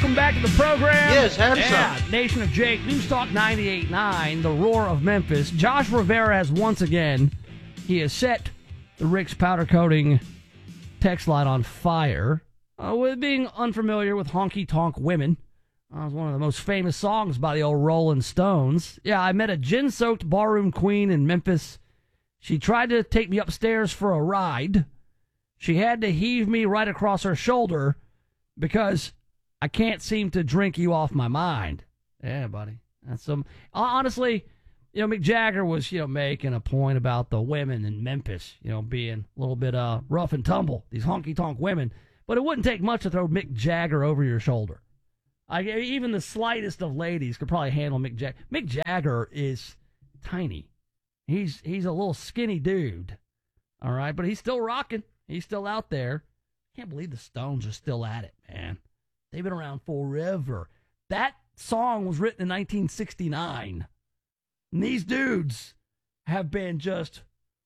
Welcome back to the program. Yes, have some. Nation of Jake, News Talk 98.9, the roar of Memphis. Josh Rivera has once again, he has set the Rick's powder coating text line on fire with being unfamiliar with Honky Tonk Women. It was one of the most famous songs by the old Rolling Stones. Yeah, I met a gin-soaked barroom queen in Memphis. She tried to take me upstairs for a ride. She had to heave me right across her shoulder because I can't seem to drink you off my mind. Yeah, buddy. That's some. Honestly, Mick Jagger was, making a point about the women in Memphis, being a little bit rough and tumble, these honky-tonk women. But it wouldn't take much to throw Mick Jagger over your shoulder. Even the slightest of ladies could probably handle Mick Jagger. Mick Jagger is tiny. He's a little skinny dude. All right, but he's still rocking. He's still out there. Can't believe the Stones are still at it, man. They've been around forever. That song was written in 1969. And these dudes have been just...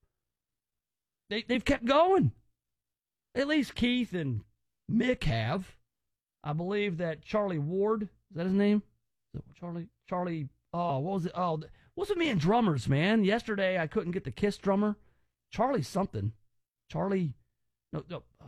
They've kept going. At least Keith and Mick have. I believe that Charlie Ward, is that his name? Charlie, what was it? Oh, what's with me and drummers, man? Yesterday I couldn't get the Kiss drummer. Charlie something. No.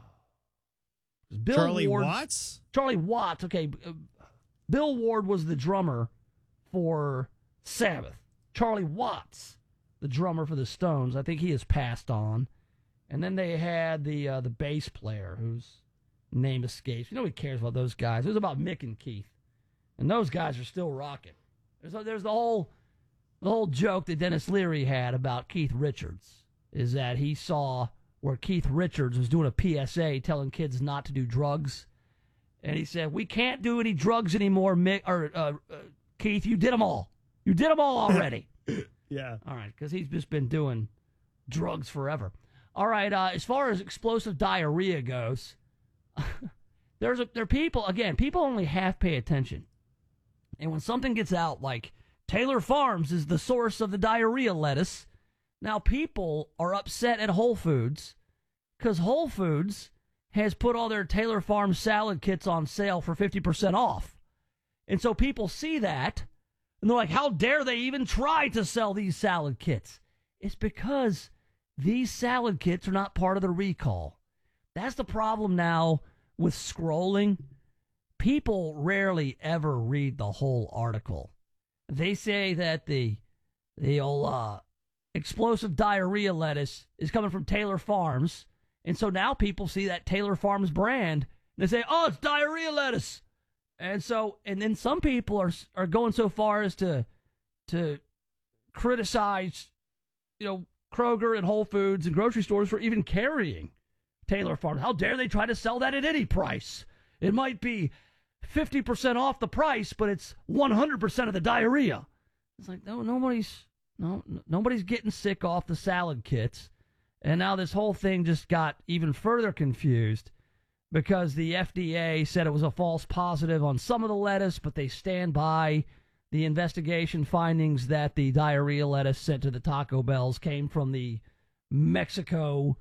Bill Charlie Ward, Watts? Charlie Watts, okay. Bill Ward was the drummer for Sabbath. Charlie Watts, the drummer for the Stones. I think he has passed on. And then they had the bass player whose name escapes. Nobody cares about those guys. It was about Mick and Keith. And those guys are still rocking. There's the whole joke that Dennis Leary had about Keith Richards, is that he saw where Keith Richards was doing a PSA telling kids not to do drugs. And he said, "We can't do any drugs anymore, Mick, Keith, you did them all. You did them all already." Yeah. All right, because he's just been doing drugs forever. All right, as far as explosive diarrhea goes, there are people, again, people only half pay attention. And when something gets out, like Taylor Farms is the source of the diarrhea lettuce, now people are upset at Whole Foods because Whole Foods has put all their Taylor Farms salad kits on sale for 50% off. And so people see that, and they're like, how dare they even try to sell these salad kits? It's because these salad kits are not part of the recall. That's the problem now with scrolling. People rarely ever read the whole article. They say that the old explosive diarrhea lettuce is coming from Taylor Farms, and so now people see that Taylor Farms brand, and they say, oh, it's diarrhea lettuce. And then some people are going so far as to criticize, Kroger and Whole Foods and grocery stores for even carrying Taylor Farms. How dare they try to sell that at any price? It might be 50% off the price, but it's 100% of the diarrhea. It's like, no, nobody's getting sick off the salad kits. And now this whole thing just got even further confused because the FDA said it was a false positive on some of the lettuce, but they stand by the investigation findings that the diarrhea lettuce sent to the Taco Bells came from the Mexico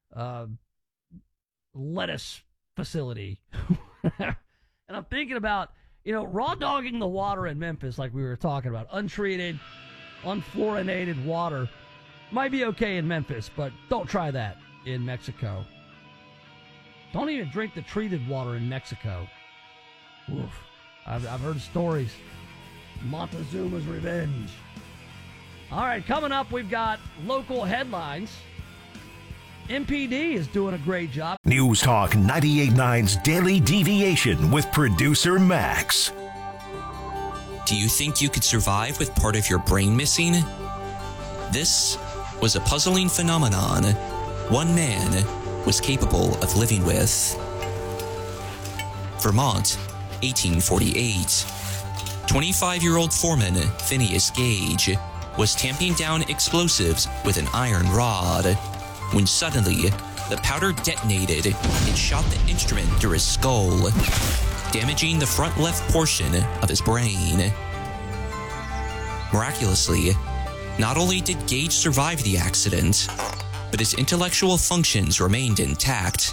lettuce facility. And I'm thinking about, raw dogging the water in Memphis like we were talking about. Untreated, unfluorinated water might be okay in Memphis, but don't try that in Mexico. Don't even drink the treated water in Mexico. Oof. I've heard stories. Montezuma's revenge. All right, coming up, we've got local headlines. MPD is doing a great job. News Talk 98.9's Daily Deviation with producer Max. Do you think you could survive with part of your brain missing? This was a puzzling phenomenon one man was capable of living with. Vermont, 1848. 25-year-old foreman Phineas Gage was tamping down explosives with an iron rod when suddenly the powder detonated and shot the instrument through his skull, damaging the front left portion of his brain. Miraculously, not only did Gage survive the accident, but his intellectual functions remained intact,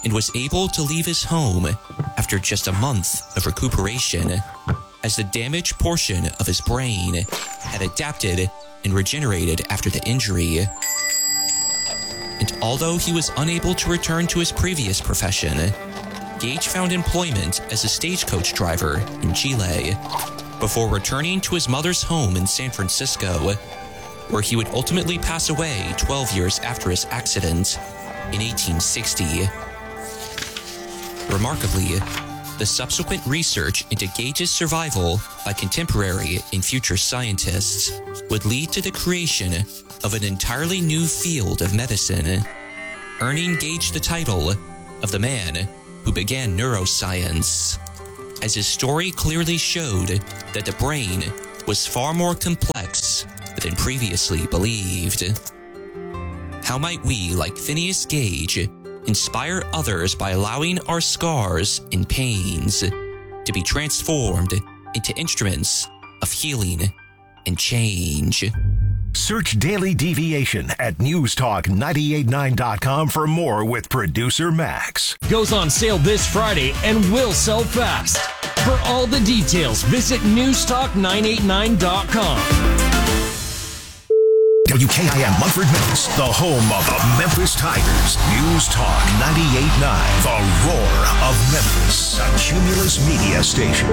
and was able to leave his home after just a month of recuperation, as the damaged portion of his brain had adapted and regenerated after the injury. And although he was unable to return to his previous profession, Gage found employment as a stagecoach driver in Chile before returning to his mother's home in San Francisco, where he would ultimately pass away 12 years after his accident in 1860. Remarkably, the subsequent research into Gage's survival by contemporary and future scientists would lead to the creation of an entirely new field of medicine, earning Gage the title of the man who began neuroscience, as his story clearly showed that the brain was far more complex than previously believed. How might we, like Phineas Gage, inspire others by allowing our scars and pains to be transformed into instruments of healing and change? Search Daily Deviation at newstalk989.com for more with producer Max. Goes on sale this Friday and will sell fast. For all the details, visit newstalk989.com. WKIM Munford, Memphis, the home of the Memphis Tigers. News Talk 98.9, the roar of Memphis, a Cumulus Media station.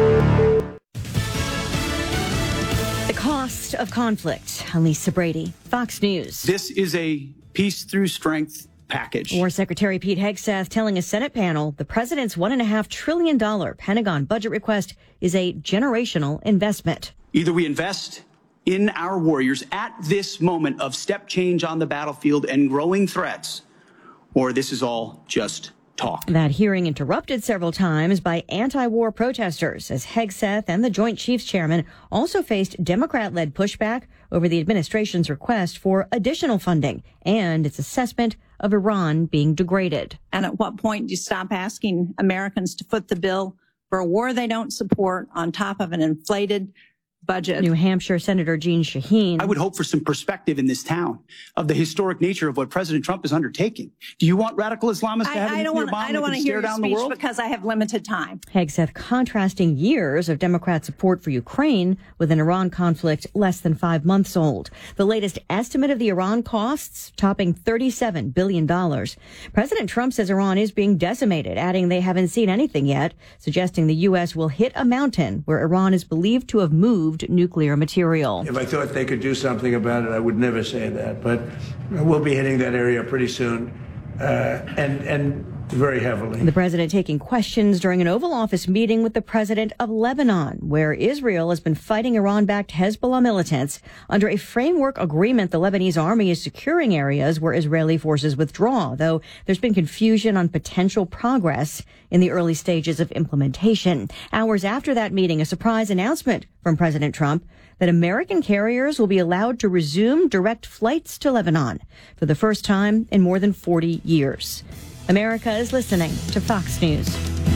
The cost of conflict. Lisa Brady, Fox News. This is a peace through strength package. War Secretary Pete Hegseth telling a Senate panel the president's $1.5 trillion Pentagon budget request is a generational investment. Either we invest in our warriors at this moment of step change on the battlefield and growing threats, or this is all just talk. That hearing interrupted several times by anti-war protesters, as Hegseth and the Joint Chiefs Chairman also faced Democrat-led pushback over the administration's request for additional funding and its assessment of Iran being degraded. And at what point do you stop asking Americans to foot the bill for a war they don't support on top of an inflated budget? New Hampshire Senator Jeanne Shaheen. I would hope for some perspective in this town of the historic nature of what President Trump is undertaking. Do you want radical Islamists to have a nuclear bomb that can stare down the world? Because I have limited time. Hegseth contrasting years of Democrat support for Ukraine with an Iran conflict less than 5 months old. The latest estimate of the Iran costs topping $37 billion. President Trump says Iran is being decimated, adding they haven't seen anything yet, suggesting the U.S. will hit a mountain where Iran is believed to have moved nuclear material. If I thought they could do something about it, I would never say that. But we'll be hitting that area pretty soon, and very heavily. The president taking questions during an Oval Office meeting with the president of Lebanon, where Israel has been fighting Iran-backed Hezbollah militants. Under a framework agreement, the Lebanese army is securing areas where Israeli forces withdraw, though there's been confusion on potential progress in the early stages of implementation. Hours after that meeting, a surprise announcement from President Trump that American carriers will be allowed to resume direct flights to Lebanon for the first time in more than 40 years. America is listening to Fox News.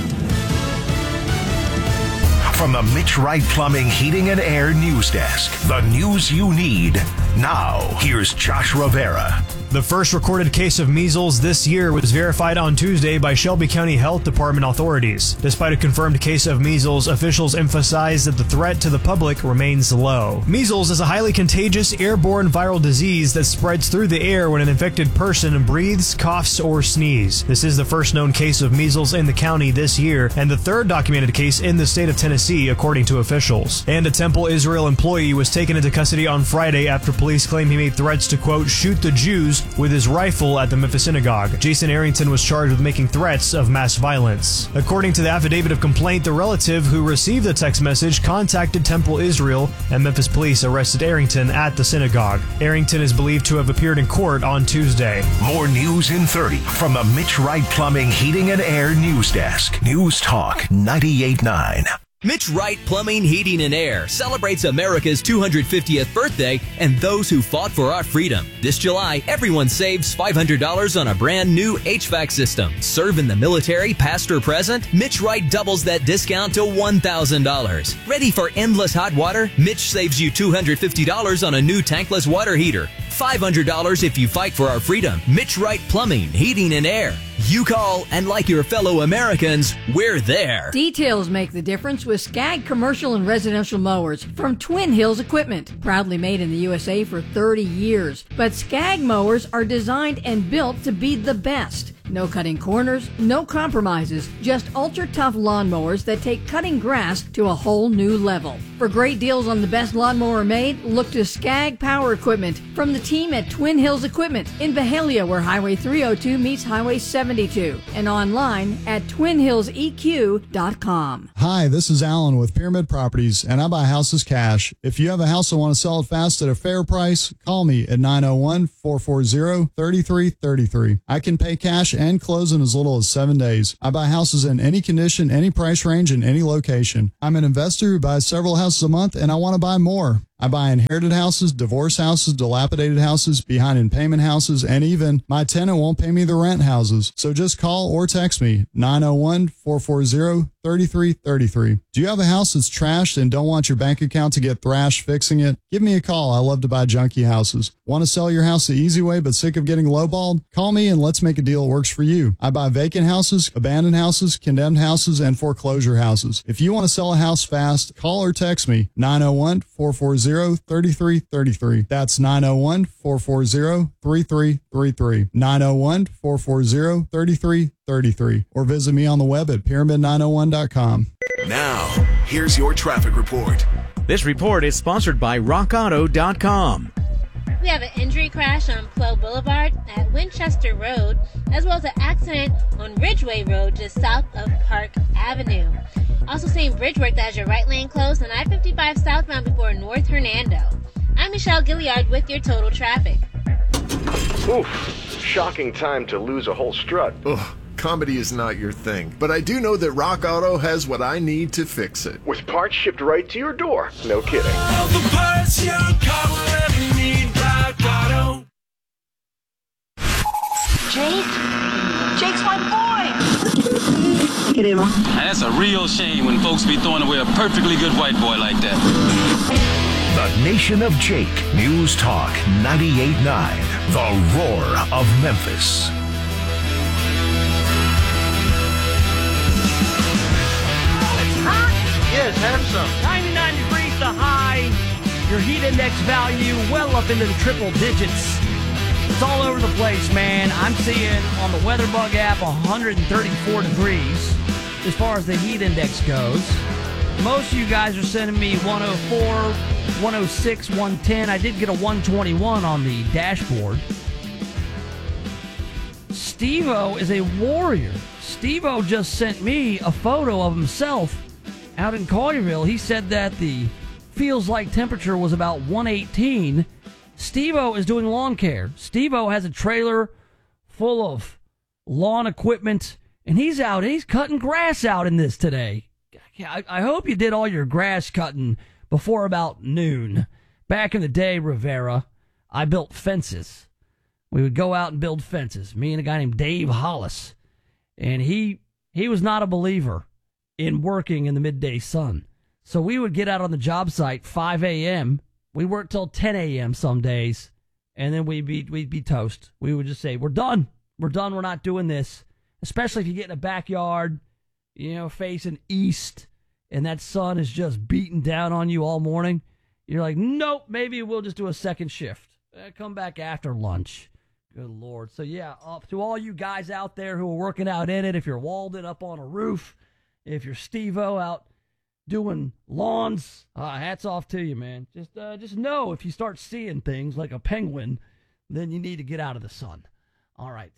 From the Mitch Wright Plumbing, Heating and Air News Desk, the news you need. Now, here's Josh Rivera. The first recorded case of measles this year was verified on Tuesday by Shelby County Health Department authorities. Despite a confirmed case of measles, officials emphasize that the threat to the public remains low. Measles is a highly contagious airborne viral disease that spreads through the air when an infected person breathes, coughs, or sneezes. This is the first known case of measles in the county this year and the third documented case in the state of Tennessee, according to officials. And a Temple Israel employee was taken into custody on Friday after police claim he made threats to, quote, shoot the Jews with his rifle at the Memphis synagogue. Jason Arrington was charged with making threats of mass violence. According to the affidavit of complaint, the relative who received the text message contacted Temple Israel, and Memphis police arrested Arrington at the synagogue. Arrington is believed to have appeared in court on Tuesday. More news in 30 from the Mitch Wright Plumbing, Heating and Air News Desk. News Talk 98.9. Mitch Wright Plumbing, Heating, and Air celebrates America's 250th birthday and those who fought for our freedom. This July, everyone saves $500 on a brand new HVAC system. Serve in the military, past or present? Mitch Wright doubles that discount to $1,000. Ready for endless hot water? Mitch saves you $250 on a new tankless water heater. $500 if you fight for our freedom. Mitch Wright Plumbing, Heating, and Air. You call, and like your fellow Americans, we're there. Details make the difference with Skag commercial and residential mowers from Twin Hills Equipment. Proudly made in the USA for 30 years. But Skag mowers are designed and built to be the best. No cutting corners, no compromises, just ultra-tough lawnmowers that take cutting grass to a whole new level. For great deals on the best lawnmower made, look to Skag Power Equipment from the team at Twin Hills Equipment in Byhalia, where Highway 302 meets Highway 72, and online at twinhillseq.com. Hi, this is Alan with Pyramid Properties, and I buy houses cash. If you have a house and want to sell it fast at a fair price, call me at 901-440-3333. I can pay cash and close in as little as 7 days. I buy houses in any condition, any price range, and any location. I'm an investor who buys several houses a month, and I want to buy more. I buy inherited houses, divorce houses, dilapidated houses, behind in payment houses, and even my tenant won't pay me the rent houses. So just call or text me, 901-440-3333. Do you have a house that's trashed and don't want your bank account to get thrashed fixing it? Give me a call. I love to buy junky houses. Want to sell your house the easy way but sick of getting lowballed? Call me and let's make a deal that works for you. I buy vacant houses, abandoned houses, condemned houses, and foreclosure houses. If you want to sell a house fast, call or text me, 901-440-3333. That's 901-440-3333. 901-440-3333. Or visit me on the web at pyramid901.com. Now, here's your traffic report. This report is sponsored by RockAuto.com. We have an injury crash on Plow Boulevard at Winchester Road, as well as an accident on Ridgeway Road just south of Park Avenue. Also seeing bridge work that has your right lane closed on I-55 southbound before North Hernando. I'm Michelle Gilliard with your total traffic. Oof, shocking time to lose a whole strut. Ugh. Comedy is not your thing, but I do know that Rock Auto has what I need to fix it. With parts shipped right to your door. No kidding. All the parts your car will ever need, Rock Auto. Jake's my boy. Get in, man. That's a real shame when folks be throwing away a perfectly good white boy like that. The Nation of Jake. News Talk 98.9. The Roar of Memphis. Yes, have some. 99 degrees the high. Your heat index value well up into the triple digits. It's all over the place, man. I'm seeing on the WeatherBug app 134 degrees as far as the heat index goes. Most of you guys are sending me 104, 106, 110. I did get a 121 on the dashboard. Steve-O is a warrior. Steve-O just sent me a photo of himself out in Collierville. He said that the feels like temperature was about 118. Steve-O is doing lawn care. Steve-O has a trailer full of lawn equipment, and he's out. He's cutting grass out in this today. I hope you did all your grass cutting before about noon. Back in the day, Rivera, I built fences. We would go out and build fences. Me and a guy named Dave Hollis. And he was not a believer in working in the midday sun. So we would get out on the job site 5 a.m. We worked till 10 a.m. some days, and then we'd be toast. We would just say, we're done. We're done. We're not doing this. Especially if you get in a backyard, facing east, and that sun is just beating down on you all morning. You're like, nope, maybe we'll just do a second shift. Come back after lunch. Good Lord. So, yeah, to all you guys out there who are working out in it, if you're Walden up on a roof, if you're Steve-O out doing lawns, hats off to you, man. Just know if you start seeing things like a penguin, then you need to get out of the sun. All right,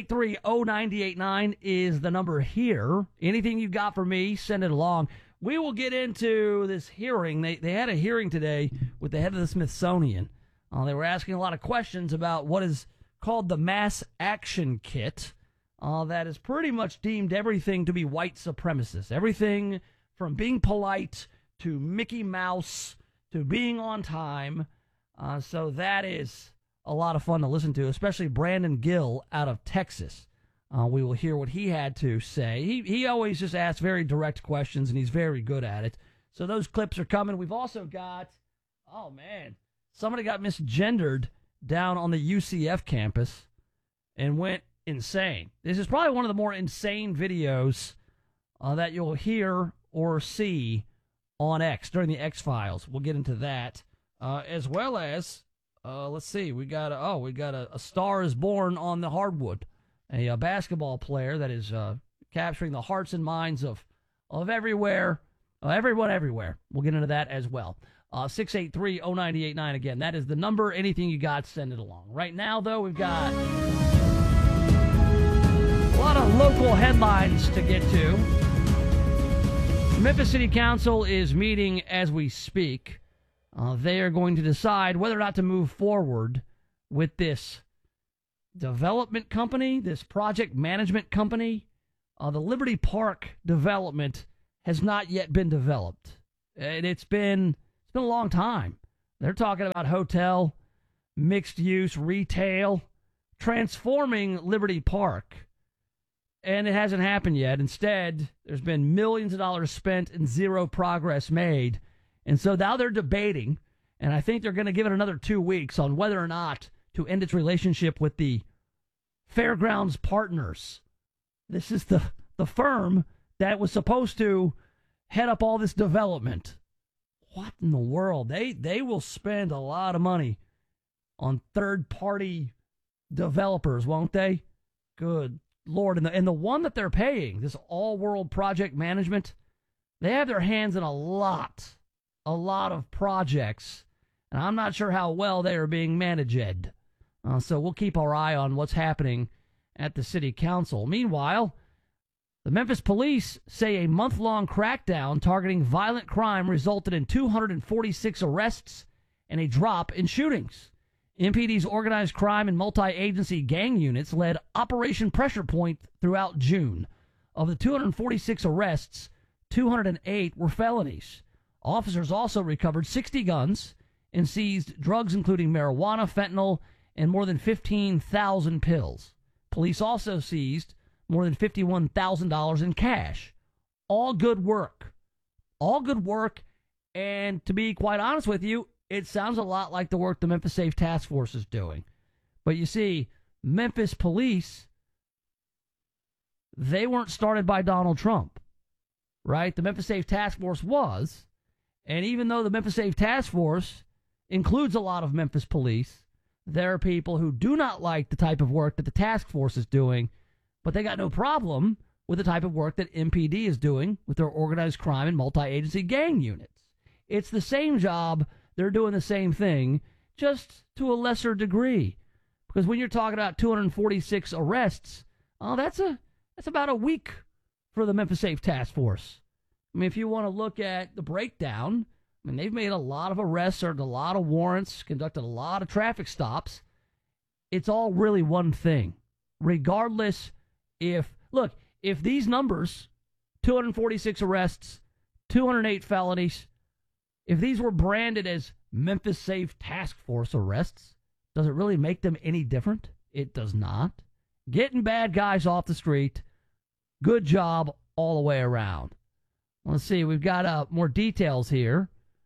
683-0989 is the number here. Anything you got for me, send it along. We will get into this hearing. They had a hearing today with the head of the Smithsonian. They were asking a lot of questions about what is called the Mass Action Kit. That is pretty much deemed everything to be white supremacist. Everything from being polite to Mickey Mouse to being on time. So that is a lot of fun to listen to, especially Brandon Gill out of Texas. We will hear what he had to say. He always just asks very direct questions, and he's very good at it. So those clips are coming. We've also got, oh, man, somebody got misgendered down on the UCF campus and went insane. This is probably one of the more insane videos that you'll hear or see on X during the X-Files. We'll get into that, as well as let's see. We got a Star is Born on the hardwood, a basketball player that is capturing the hearts and minds of everywhere, everyone everywhere. We'll get into that as well. 683-0989 again. That is the number. Anything you got, send it along. Right now, though, we've got a lot of local headlines to get to. Memphis City Council is meeting as we speak. They are going to decide whether or not to move forward with this development company, this project management company. The Liberty Park development has not yet been developed. And it's been a long time. They're talking about hotel, mixed use, retail, transforming Liberty Park. And it hasn't happened yet. Instead, there's been millions of dollars spent and zero progress made. And so now they're debating, and I think they're going to give it another 2 weeks on whether or not to end its relationship with the Fairgrounds Partners. This is the firm that was supposed to head up all this development. What in the world? They will spend a lot of money on third-party developers, won't they? Good Lord. And the one that they're paying, this All-World Project Management, they have their hands in a lot of projects, and I'm not sure how well they are being managed. So we'll keep our eye on what's happening at the city council. Meanwhile, the Memphis police say a month-long crackdown targeting violent crime resulted in 246 arrests and a drop in shootings. MPD's organized crime and multi-agency gang units led Operation Pressure Point throughout June. Of the 246 arrests, 208 were felonies. Officers also recovered 60 guns and seized drugs including marijuana, fentanyl, and more than 15,000 pills. Police also seized more than $51,000 in cash. All good work. All good work, and to be quite honest with you, it sounds a lot like the work the Memphis Safe Task Force is doing. But you see, Memphis police, they weren't started by Donald Trump, right? The Memphis Safe Task Force was, and even though the Memphis Safe Task Force includes a lot of Memphis police, there are people who do not like the type of work that the task force is doing, but they got no problem with the type of work that MPD is doing with their organized crime and multi-agency gang units. It's the same job. They're doing the same thing, just to a lesser degree. Because when you're talking about 246 arrests, that's about a week for the Memphis Safe Task Force. I mean, if you want to look at the breakdown, I mean, they've made a lot of arrests, served a lot of warrants, conducted a lot of traffic stops. It's all really one thing. Regardless if these numbers, 246 arrests, 208 felonies, if these were branded as Memphis Safe Task Force arrests, does it really make them any different? It does not. Getting bad guys off the street, good job all the way around. Let's see, we've got more details here.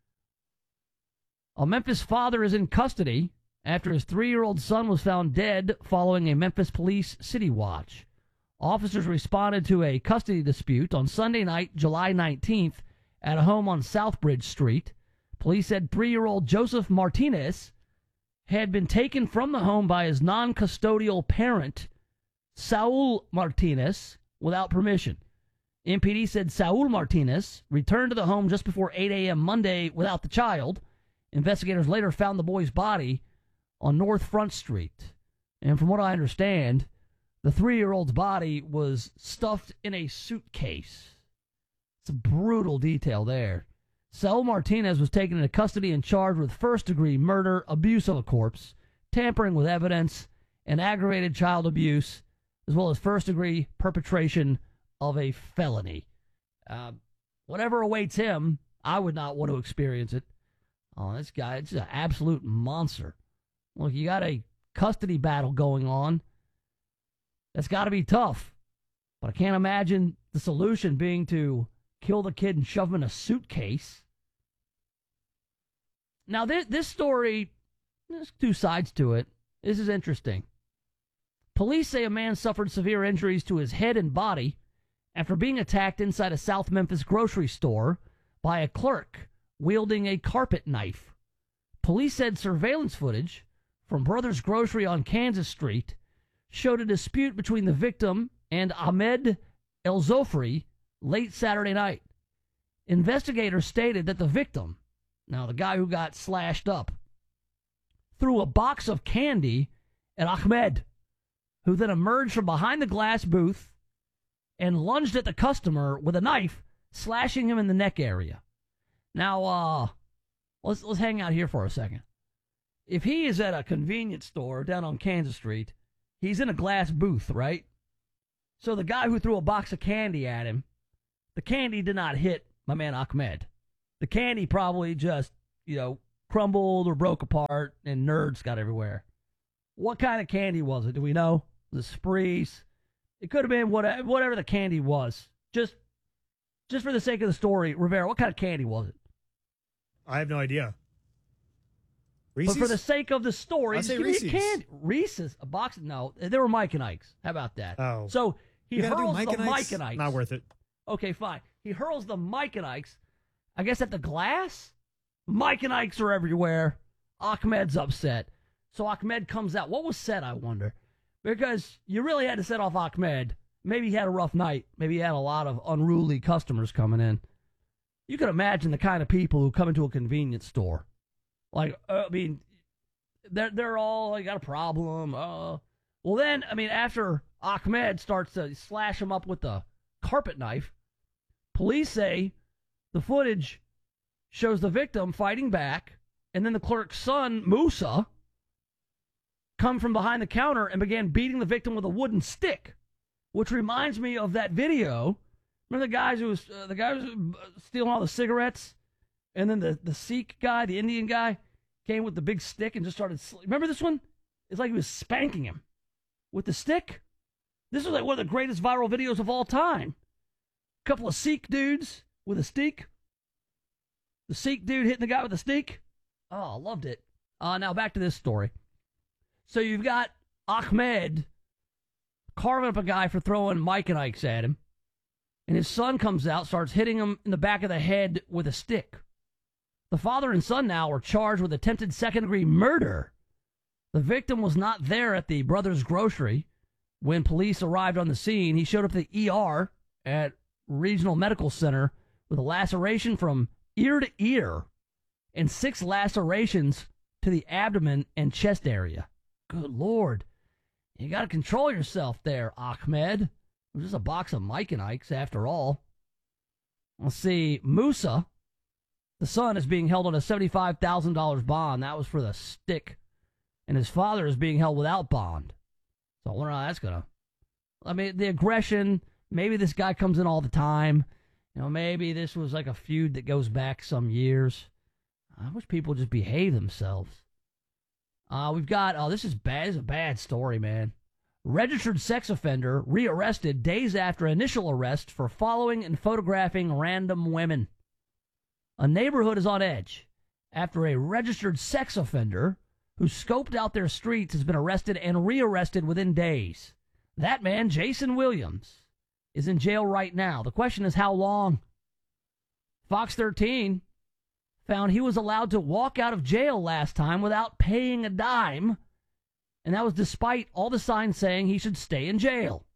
A Memphis father is in custody after his 3-year-old son was found dead following a Memphis police city watch. Officers responded to a custody dispute on Sunday night, July 19th, at a home on Southbridge Street. Police said 3-year-old Joseph Martinez had been taken from the home by his non-custodial parent, Saul Martinez, without permission. MPD said Saul Martinez returned to the home just before 8 a.m. Monday without the child. Investigators later found the boy's body on North Front Street. And from what I understand, the 3-year-old's body was stuffed in a suitcase. It's a brutal detail there. Saul Martinez was taken into custody and charged with first-degree murder, abuse of a corpse, tampering with evidence, and aggravated child abuse, as well as first-degree perpetration of a felony. Whatever awaits him, I would not want to experience it. Oh, this guy, it's an absolute monster. Look, you got a custody battle going on. That's got to be tough. But I can't imagine the solution being to kill the kid and shove him in a suitcase. Now, this story, there's two sides to it. This is interesting. Police say a man suffered severe injuries to his head and body after being attacked inside a South Memphis grocery store by a clerk wielding a carpet knife. Police said surveillance footage from Brothers Grocery on Kansas Street showed a dispute between the victim and Ahmed El-Zofri late Saturday night. Investigators stated that the victim, now the guy who got slashed up, threw a box of candy at Ahmed, who then emerged from behind the glass booth and lunged at the customer with a knife, slashing him in the neck area. Now, let's hang out here for a second. If he is at a convenience store down on Kansas Street, he's in a glass booth, right? So the guy who threw a box of candy at him, the candy did not hit my man Ahmed. The candy probably just, crumbled or broke apart and nerds got everywhere. What kind of candy was it? Do we know? The Sprees. It could have been whatever the candy was. Just for the sake of the story, Rivera, what kind of candy was it? I have no idea. Reese's? But for the sake of the story, I'll say give me a Reese's. candy. Reese's, a box. No, they were Mike and Ike's. How about that? Oh. So he You gotta do hurls Mike the and Ike's? Mike and Ike's. Not worth it. Okay, fine. He hurls the Mike and Ike's. I guess at the glass? Mike and Ike's are everywhere. Ahmed's upset. So Ahmed comes out. What was said, I wonder? Because you really had to set off Ahmed. Maybe he had a rough night. Maybe he had a lot of unruly customers coming in. You can imagine the kind of people who come into a convenience store. They're all got a problem. Well, then, after Ahmed starts to slash him up with the carpet knife, police say the footage shows the victim fighting back, and then the clerk's son, Musa, come from behind the counter and began beating the victim with a wooden stick, which reminds me of that video. Remember the guy who was stealing all the cigarettes, and then the Sikh guy, the Indian guy, came with the big stick and just started. Remember this one? It's like he was spanking him with the stick. This was like one of the greatest viral videos of all time. A couple of Sikh dudes with a stick. The Sikh dude hitting the guy with a stick. Oh, I loved it. Now back to this story. So you've got Ahmed carving up a guy for throwing Mike and Ike's at him. And his son comes out, starts hitting him in the back of the head with a stick. The father and son now are charged with attempted second-degree murder. The victim was not there at the Brothers Grocery when police arrived on the scene. He showed up at the ER at Regional Medical Center with a laceration from ear to ear and 6 lacerations to the abdomen and chest area. Good Lord. You got to control yourself there, Ahmed. It was just a box of Mike and Ike's after all. Let's see. Musa, the son, is being held on a $75,000 bond. That was for the stick. And his father is being held without bond. So I wonder how that's going to... the aggression, maybe this guy comes in all the time. Maybe this was like a feud that goes back some years. I wish people just behave themselves. We've got... this is bad. This is a bad story, man. Registered sex offender rearrested days after initial arrest for following and photographing random women. A neighborhood is on edge after a registered sex offender who scoped out their streets has been arrested and rearrested within days. That man, Jason Williams, is in jail right now. The question is how long? Fox 13 found he was allowed to walk out of jail last time without paying a dime, and that was despite all the signs saying he should stay in jail.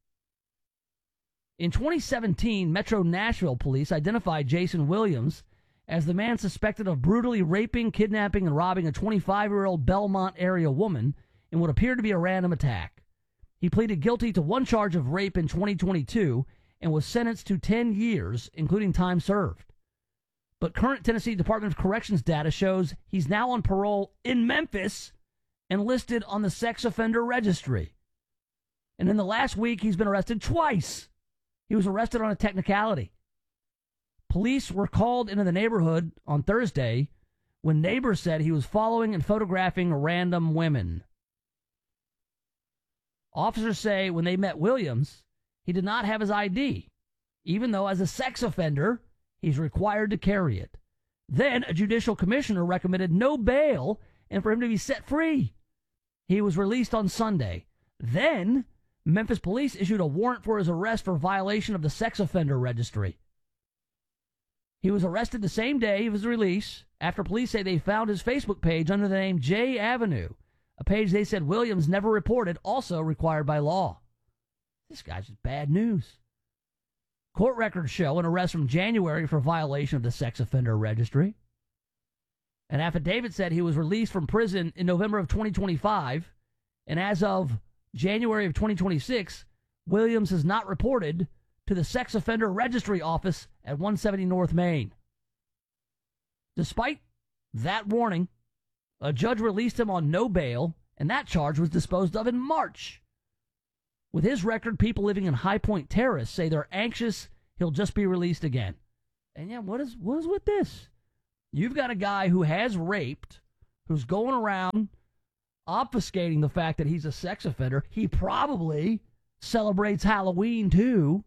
In 2017, Metro Nashville police identified Jason Williams as the man suspected of brutally raping, kidnapping, and robbing a 25-year-old Belmont area woman in what appeared to be a random attack. He pleaded guilty to one charge of rape in 2022 and was sentenced to 10 years, including time served. But current Tennessee Department of Corrections data shows he's now on parole in Memphis and listed on the sex offender registry. And in the last week, he's been arrested twice. He was arrested on a technicality. Police were called into the neighborhood on Thursday when neighbors said he was following and photographing random women. Officers say when they met Williams, he did not have his ID, even though as a sex offender, he's required to carry it. Then a judicial commissioner recommended no bail and for him to be set free. He was released on Sunday. Then Memphis police issued a warrant for his arrest for violation of the sex offender registry. He was arrested the same day of his release after police say they found his Facebook page under the name J Avenue, a page they said Williams never reported, also required by law. This guy's just bad news. Court records show an arrest from January for violation of the sex offender registry. An affidavit said he was released from prison in November of 2025, and as of January of 2026, Williams has not reported to the sex offender registry office at 170 North Main. Despite that warning, a judge released him on no bail, and that charge was disposed of in March. With his record, people living in High Point Terrace say they're anxious he'll just be released again. And yeah, what is with this? You've got a guy who has raped, who's going around obfuscating the fact that he's a sex offender. He probably celebrates Halloween too.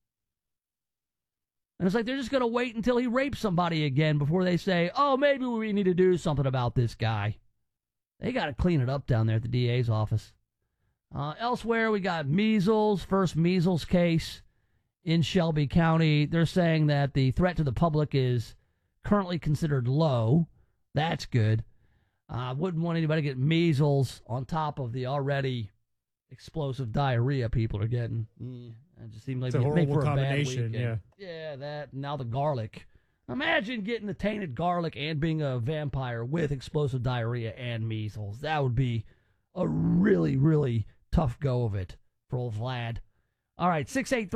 And it's like they're just going to wait until he rapes somebody again before they say, oh, maybe we need to do something about this guy. They got to clean it up down there at the DA's office. Elsewhere, we got measles, first measles case in Shelby County. They're saying that the threat to the public is currently considered low. That's good. I wouldn't want anybody to get measles on top of the already explosive diarrhea people are getting. It just seems like it's a horrible for a combination. bad weekend. Yeah, that. Now the garlic. Imagine getting the tainted garlic and being a vampire with explosive diarrhea and measles. That would be a really, really tough go of it for old Vlad. All right,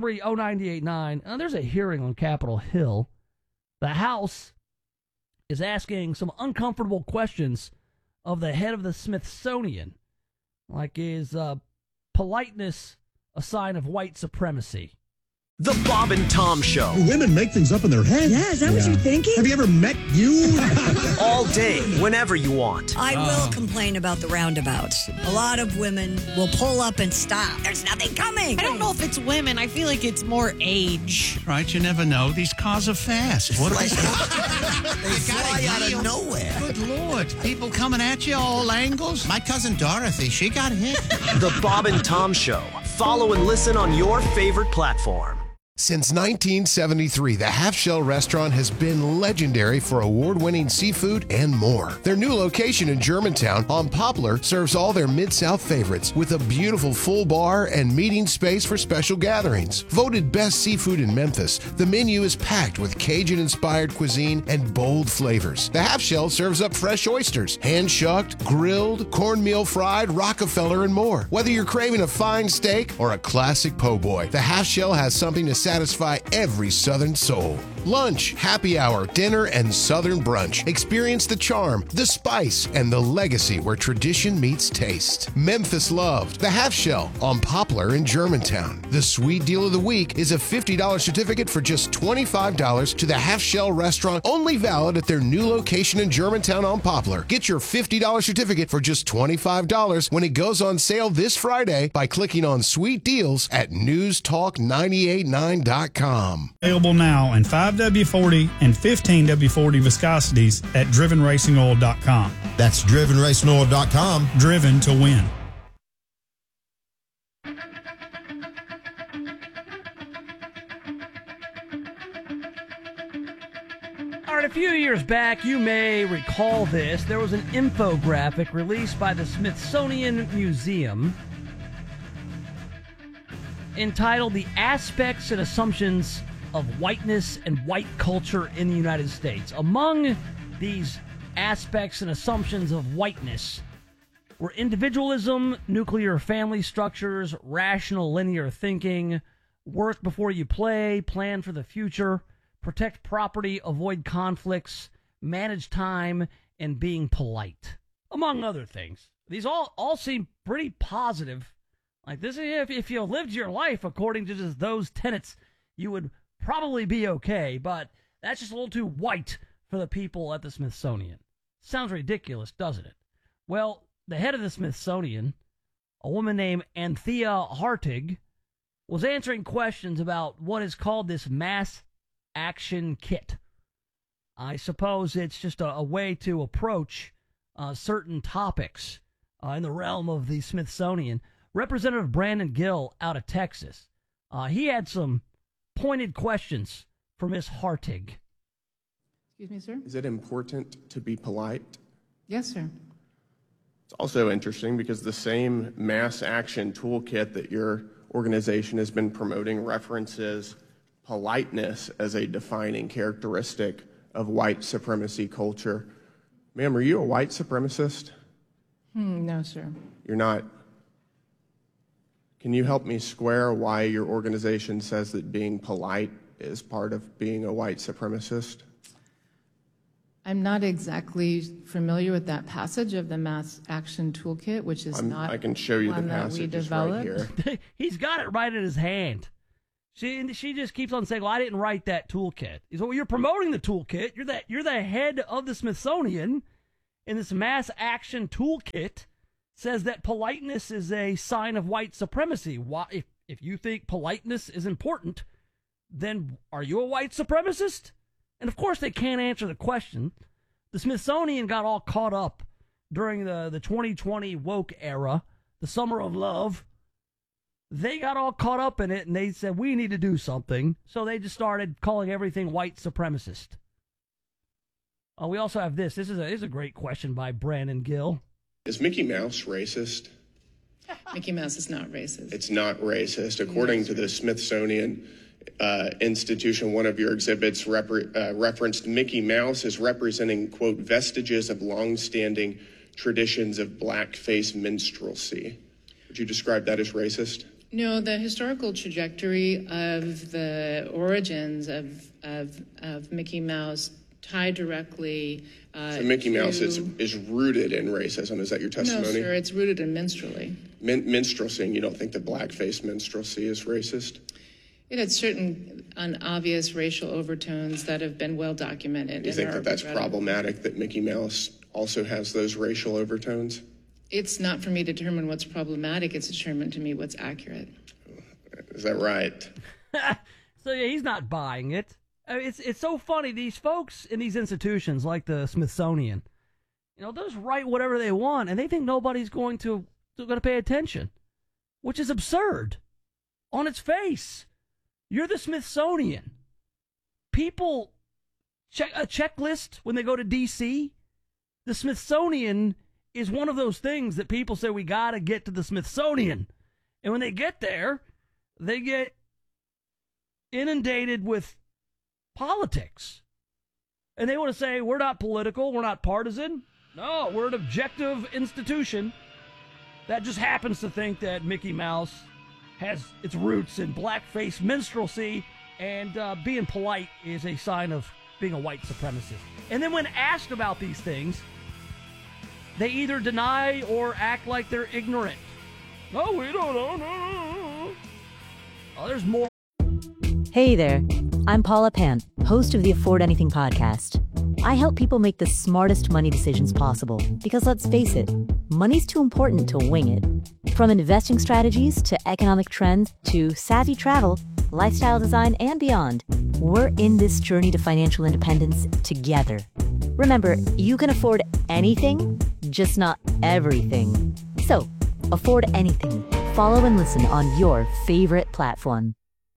683-0989. There's a hearing on Capitol Hill. The House is asking some uncomfortable questions of the head of the Smithsonian. Like, is politeness a sign of white supremacy? The Bob and Tom Show. Women make things up in their head. Yeah, is that what you're thinking? Have you ever met you? All day, whenever you want. I will complain about the roundabouts. A lot of women will pull up and stop. There's nothing coming. I don't know if it's women. I feel like it's more age. Right, you never know. These cars are fast. What are They fly out of nowhere. Good Lord. People coming at you all angles. My cousin Dorothy, she got hit. The Bob and Tom Show. Follow and listen on your favorite platform. Since 1973, the Half Shell Restaurant has been legendary for award-winning seafood and more. Their new location in Germantown on Poplar serves all their Mid-South favorites with a beautiful full bar and meeting space for special gatherings. Voted best seafood in Memphis, the menu is packed with Cajun-inspired cuisine and bold flavors. The Half Shell serves up fresh oysters, hand-shucked, grilled, cornmeal fried, Rockefeller, and more. Whether you're craving a fine steak or a classic po' boy, the Half Shell has something to satisfy every Southern soul. Lunch, happy hour, dinner, and Southern brunch. Experience the charm, the spice, and the legacy where tradition meets taste. Memphis loved the Half Shell on Poplar in Germantown. The sweet deal of the week is a $50 certificate for just $25 to the Half Shell Restaurant, only valid at their new location in Germantown on Poplar. Get your $50 certificate for just $25 when it goes on sale this Friday by clicking on Sweet Deals at newstalk989.com. Available now in 5W40 and 15W40 viscosities at drivenracingoil.com. That's drivenracingoil.com. Driven to win. All right, a few years back, you may recall this. There was an infographic released by the Smithsonian Museum entitled The Aspects and Assumptions of Whiteness and White Culture in the United States. Among these aspects and assumptions of whiteness were individualism, nuclear family structures, rational linear thinking, work before you play, plan for the future, protect property, avoid conflicts, manage time, and being polite, among other things. These all seem pretty positive. Like this, if you lived your life according to just those tenets, you would probably be okay, but that's just a little too white for the people at the Smithsonian. Sounds ridiculous, doesn't it? Well, the head of the Smithsonian, a woman named Anthea Hartig, was answering questions about what is called this mass action kit. I suppose it's just a way to approach certain topics in the realm of the Smithsonian Representative Brandon Gill out of Texas. He had some pointed questions for Ms. Hartig. Excuse me, sir? Is it important to be polite? Yes, sir. It's also interesting because the same mass action toolkit that your organization has been promoting references politeness as a defining characteristic of white supremacy culture. Ma'am, are you a white supremacist? No, sir. You're not. Can you help me square why your organization says that being polite is part of being a white supremacist? I'm not exactly familiar with that passage of the Mass Action Toolkit, which is I can show you the passage. It's right here. He's got it right in his hand. She just keeps on saying, well, I didn't write that toolkit. He said, well, you're promoting the toolkit. You're the head of the Smithsonian, and this Mass Action Toolkit says that politeness is a sign of white supremacy. Why, if you think politeness is important, then are you a white supremacist? And of course they can't answer the question. The Smithsonian got all caught up during the 2020 woke era, the summer of love. They got all caught up in it, and they said, we need to do something. So they just started calling everything white supremacist. We also have this. This is a great question by Brandon Gill. Is Mickey Mouse racist? Mickey Mouse is not racist. It's not racist. According to the Smithsonian Institution, one of your exhibits referenced Mickey Mouse as representing, quote, vestiges of longstanding traditions of blackface minstrelsy. Would you describe that as racist? No, the historical trajectory of the origins of Mickey Mouse tie directly so Mickey Mouse is rooted in racism. Is that your testimony? No, sir, it's rooted in minstrelsy. Minstrelsy, and you don't think that blackface minstrelsy is racist? It had certain unobvious racial overtones that have been well documented. Do you think that that's problematic, that Mickey Mouse also has those racial overtones? It's not for me to determine what's problematic. It's determined to me what's accurate. Is that right? So yeah, he's not buying it. It's so funny. These folks in these institutions like the Smithsonian, they'll just write whatever they want, and they think nobody's going to pay attention, which is absurd on its face. You're the Smithsonian. People check a checklist when they go to D.C. The Smithsonian is one of those things that people say we got to get to the Smithsonian. And when they get there, they get inundated with politics. And they want to say, we're not political, we're not partisan. No, we're an objective institution that just happens to think that Mickey Mouse has its roots in blackface minstrelsy, and being polite is a sign of being a white supremacist. And then when asked about these things, they either deny or act like they're ignorant. No, we don't know. No. Oh, there's more. Hey there, I'm Paula Pant, host of the Afford Anything podcast. I help people make the smartest money decisions possible because, let's face it, money's too important to wing it. From investing strategies to economic trends to savvy travel, lifestyle design, and beyond, we're in this journey to financial independence together. Remember, you can afford anything, just not everything. So, afford anything. Follow and listen on your favorite platform.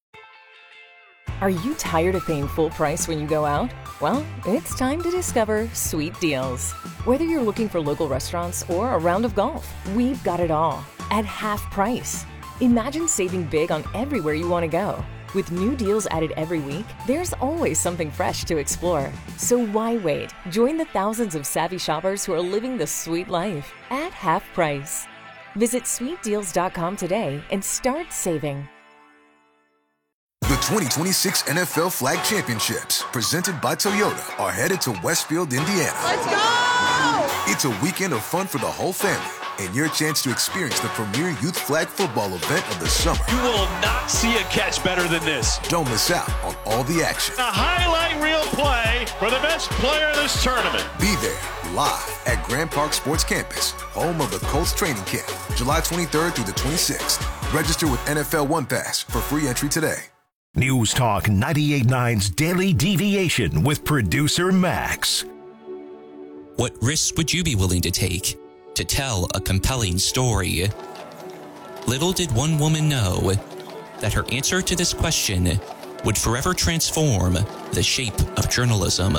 Are you tired of paying full price when you go out? Well, it's time to discover Sweet Deals. Whether you're looking for local restaurants or a round of golf, we've got it all at half price. Imagine saving big on everywhere you want to go. With new deals added every week, there's always something fresh to explore. So why wait? Join the thousands of savvy shoppers who are living the sweet life at half price. Visit sweetdeals.com today and start saving. The 2026 NFL Flag Championships, presented by Toyota, are headed to Westfield, Indiana. Let's go! It's a weekend of fun for the whole family and your chance to experience the premier youth flag football event of the summer. You will not see a catch better than this. Don't miss out on all the action. A highlight reel play for the best player in this tournament. Be there live at Grand Park Sports Campus, home of the Colts training camp, July 23rd through the 26th. Register with NFL One Pass for free entry today. News Talk 98.9's Daily Deviation with producer Max. What risks would you be willing to take to tell a compelling story? little did one woman know that her answer to this question would forever transform the shape of journalism.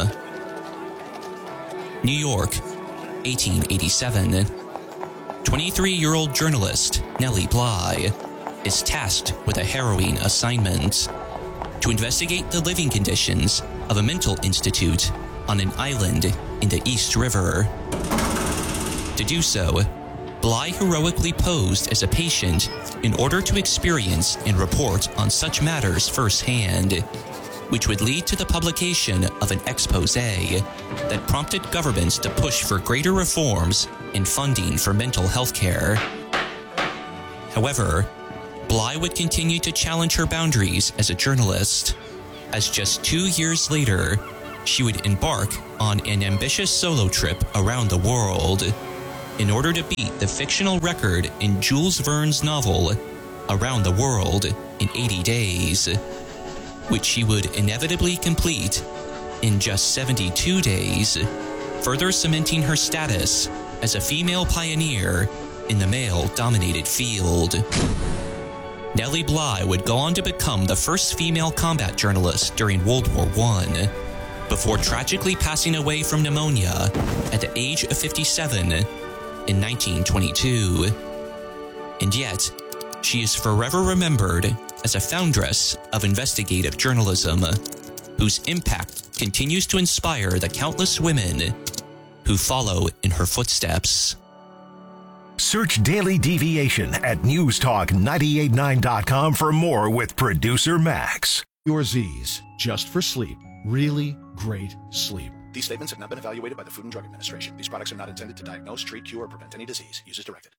New York, 1887. 23-year-old journalist Nellie Bly is tasked with a harrowing assignment to investigate the living conditions of a mental institute on an island in the East River. To do so, Bly heroically posed as a patient in order to experience and report on such matters firsthand, which would lead to the publication of an expose that prompted governments to push for greater reforms in funding for mental health care. However, Bly would continue to challenge her boundaries as a journalist, as just 2 years later, she would embark on an ambitious solo trip around the world in order to beat the fictional record in Jules Verne's novel Around the World in 80 Days, which she would inevitably complete in just 72 days, further cementing her status as a female pioneer in the male-dominated field. Nellie Bly would go on to become the first female combat journalist during World War I, before tragically passing away from pneumonia at the age of 57 in 1922. And yet, she is forever remembered as a foundress of investigative journalism, whose impact continues to inspire the countless women who follow in her footsteps. Search Daily Deviation at newstalk989.com for more with producer Max. Your Z's, just for sleep. Really great sleep. These statements have not been evaluated by the Food and Drug Administration. These products are not intended to diagnose, treat, cure, or prevent any disease. Use as directed.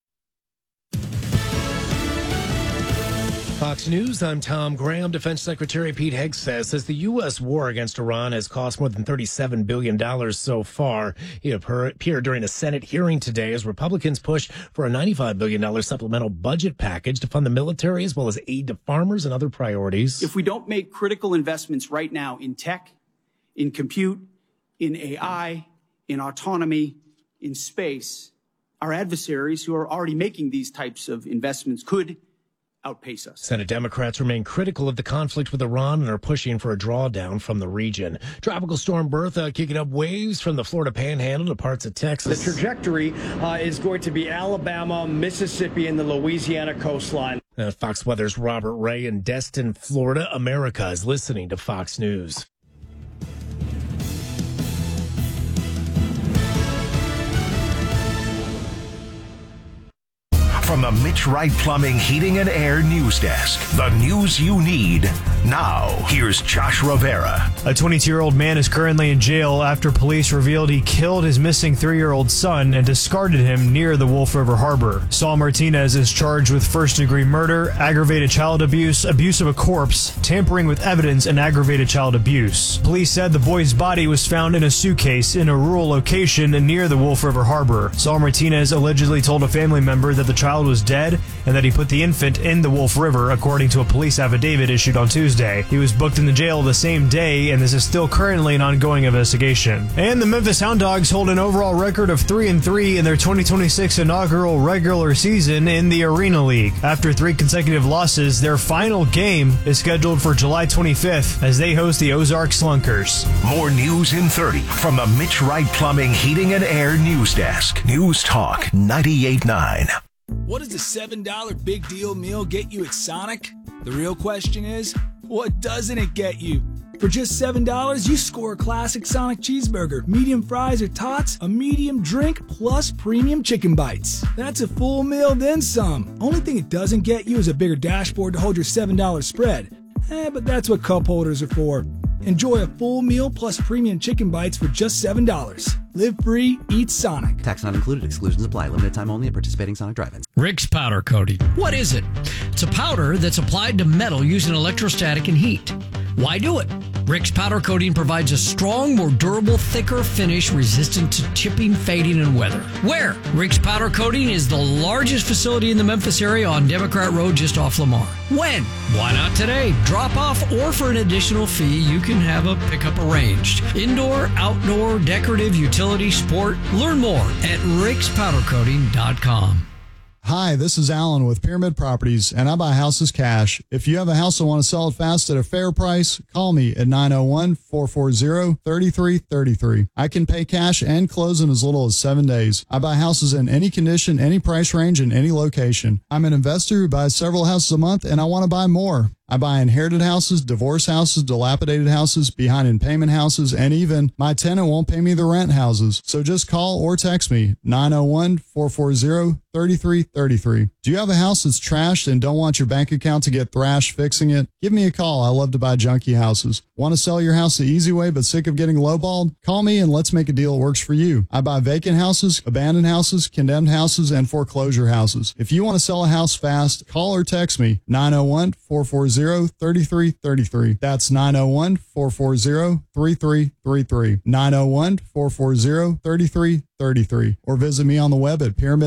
Fox News, I'm Tom Graham. Defense Secretary Pete Hegseth says the U.S. war against Iran has cost more than $37 billion so far. He appeared during a Senate hearing today as Republicans push for a $95 billion supplemental budget package to fund the military as well as aid to farmers and other priorities. If we don't make critical investments right now in tech, in compute, in AI, in autonomy, in space, our adversaries who are already making these types of investments could outpace us. Senate Democrats remain critical of the conflict with Iran and are pushing for a drawdown from the region. Tropical storm Bertha kicking up waves from the Florida Panhandle to parts of Texas. The trajectory is going to be Alabama, Mississippi, and the Louisiana coastline. Fox Weather's Robert Ray in Destin, Florida. America is listening to Fox News. From the Mitch Wright Plumbing, Heating, and Air News Desk, the news you need. Now, here's Josh Rivera. A 22-year-old man is currently in jail after police revealed he killed his missing 3-year-old son and discarded him near the Wolf River Harbor. Saul Martinez is charged with first-degree murder, aggravated child abuse, abuse of a corpse, tampering with evidence, and aggravated child abuse. Police said the boy's body was found in a suitcase in a rural location near the Wolf River Harbor. Saul Martinez allegedly told a family member that the child was dead and that he put the infant in the Wolf River, according to a police affidavit issued on Tuesday. He was booked in the jail the same day, and this is still currently an ongoing investigation. And the Memphis Hound Dogs hold an overall record of 3-3 in their 2026 inaugural regular season in the Arena League. After 3 consecutive losses, their final game is scheduled for July 25th as they host the Ozark Slunkers. More news in 30 from the Mitch Wright Plumbing, Heating, and Air News Desk. News Talk 98.9. What does the $7 big deal meal get you at Sonic? The real question is, what doesn't it get you? For just $7, you score a classic Sonic cheeseburger, medium fries or tots, a medium drink, plus premium chicken bites. That's a full meal, then some. Only thing it doesn't get you is a bigger dashboard to hold your $7 spread. But that's what cup holders are for. Enjoy a full meal plus premium chicken bites for just $7. Live free, eat Sonic. Tax not included. Exclusions apply. Limited time only at participating Sonic drive-ins. Rick's Powder Coating. What is it? It's a powder that's applied to metal using electrostatic and heat. Why do it? Rick's Powder Coating provides a strong, more durable, thicker finish resistant to chipping, fading, and weather. Where? Rick's Powder Coating is the largest facility in the Memphis area on Democrat Road just off Lamar. When? Why not today? Drop off or for an additional fee, you can have a pickup arranged. Indoor, outdoor, decorative, utility, sport. Learn more at rickspowdercoating.com. Hi, this is Alan with Pyramid Properties, and I buy houses cash. If you have a house and want to sell it fast at a fair price, call me at 901-440-3333. I can pay cash and close in as little as 7 days. I buy houses in any condition, any price range, and any location. I'm an investor who buys several houses a month, and I want to buy more. I buy inherited houses, divorce houses, dilapidated houses, behind-in-payment houses, and even my tenant won't pay me the rent houses. So just call or text me, 901-440-3333. Do you have a house that's trashed and don't want your bank account to get thrashed fixing it? Give me a call. I love to buy junky houses. Want to sell your house the easy way but sick of getting lowballed? Call me and let's make a deal that works for you. I buy vacant houses, abandoned houses, condemned houses, and foreclosure houses. If you want to sell a house fast, call or text me, 901-440-3333. That's 901-440-3333. 901-440-3333. Or visit me on the web at Pyramid